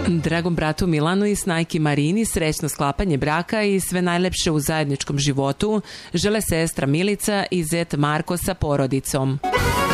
Dragom bratu Milanu i snajki Marini srećno sklapanje braka i sve najlepše u zajedničkom životu žele sestra Milica i zet Marko sa porodicom.